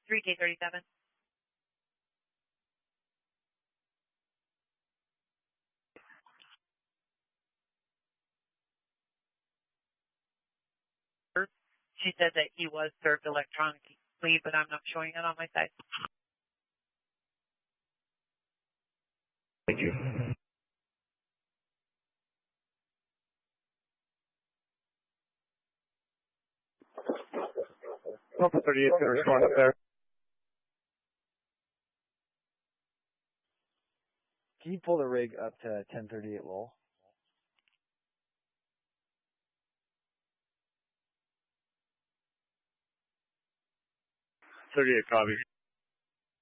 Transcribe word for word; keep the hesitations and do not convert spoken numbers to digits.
three K thirty-seven. She said that he was served electronically, but I'm not showing it on my side. Thank you. Alpha thirty-eight is going to respond up there. Can you pull the rig up to ten thirty-eight Lowell? thirty-eight, copy.